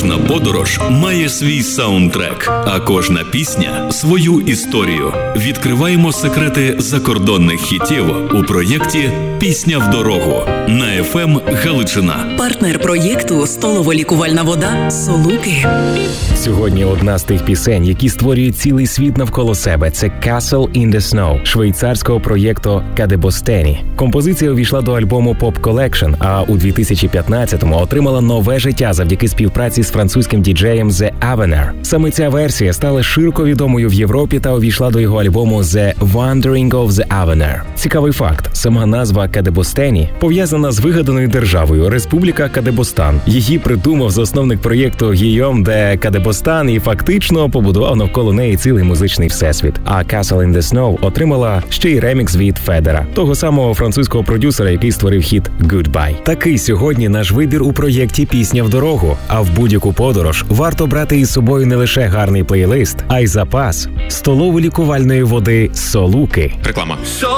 Кожна подорож має свій саундтрек, а кожна пісня – свою історію. Відкриваємо секрети закордонних хітів у проєкті «Пісня в дорогу» на FM Галичина. Партнер проєкту – столово-лікувальна вода «Солуки». Сьогодні одна з тих пісень, які створюють цілий світ навколо себе – це «Castle in the Snow» швейцарського проєкту Cadebostani. Композиція увійшла до альбому Pop Collection, а у 2015-му отримала нове життя завдяки співпраці з французьким діджеєм The Avener. Саме ця версія стала широко відомою в Європі та увійшла до його альбому The Wandering of the Avener. Цікавий факт – сама назва Cadebostani пов'язана з вигаданою державою Республіка Кадебостан. Її придумав засновник проєкту Гійом де Кадебостан і фактично побудував навколо неї цілий музичний всесвіт. А Castle in the Snow отримала ще й ремікс від Федера, того самого французького продюсера, який створив хіт Goodbye. Такий сьогодні наш вибір у проєкті «Пісня в дорогу». А в будь-яку подорож варто брати із собою не лише гарний плейлист, а й запас столово-лікувальної води «Солуки». Реклама.